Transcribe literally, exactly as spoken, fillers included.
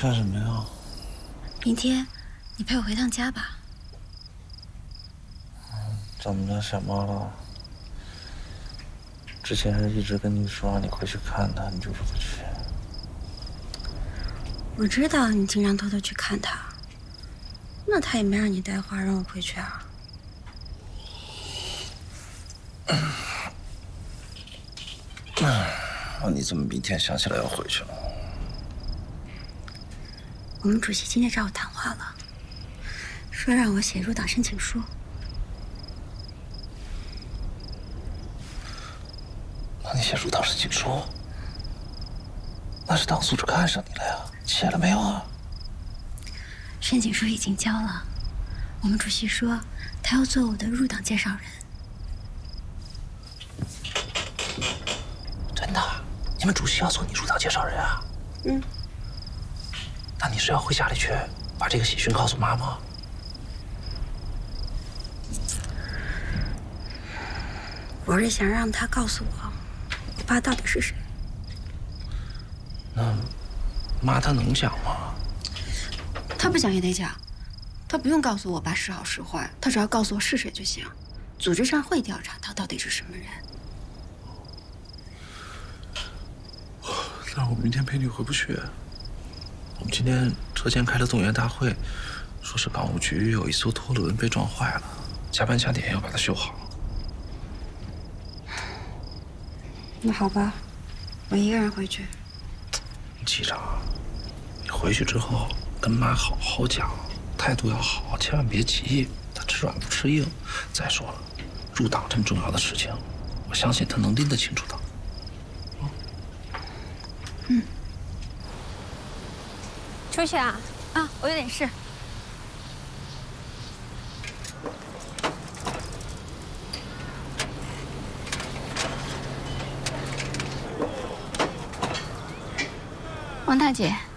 干什么呀？ 明天你陪我回趟家吧。 怎么了？想妈了？之前是一直跟你说让你回去看她，你就是不去。 我知道你经常偷偷去看她，那她也没让你带话让我回去啊。 那你怎么明天想起来要回去了？ 我们主席今天找我谈话了，说让我写入党申请书。 那你写入党申请书？那是党组织看上你了呀？写了没有啊？ 申请书已经交了，我们主席说他要做我的入党介绍人。 真的？你们主席要做你入党介绍人啊？ 嗯。 那你是要回家里去把这个喜讯告诉妈吗？ 我是想让他告诉我，我爸到底是谁。 那妈她能讲吗？ 他不讲也得讲，他不用告诉我爸是好是坏，他只要告诉我是谁就行。组织上会调查他到底是什么人。 那我明天陪你回不去。我们今天车间开了动员大会，说是港务局有一艘拖轮被撞坏了，加班加点要把它修好。 那好吧，我一个人回去。 机长，你回去之后跟妈好好讲，态度要好，千万别急，她吃软不吃硬。再说了，入党这么重要的事情，我相信她能拎得清楚的。 嗯。 出去啊！啊，我有点事。王大姐，